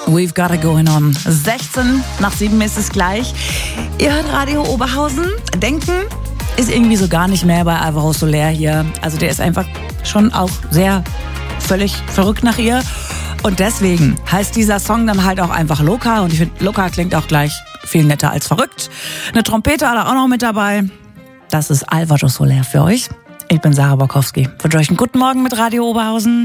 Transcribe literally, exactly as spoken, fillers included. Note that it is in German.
We've got it going on. sechzehn nach sieben ist es gleich. Ihr hört Radio Oberhausen. Denken ist irgendwie so gar nicht mehr bei Alvaro Soler hier. Also der ist einfach schon auch sehr völlig verrückt nach ihr. Und deswegen heißt dieser Song dann halt auch einfach Loca. Und ich finde, Loca klingt auch gleich viel netter als verrückt. Eine Trompete hat er auch noch mit dabei. Das ist Alvaro Soler für euch. Ich bin Sarah Borkowski. Ich wünsche euch einen guten Morgen mit Radio Oberhausen.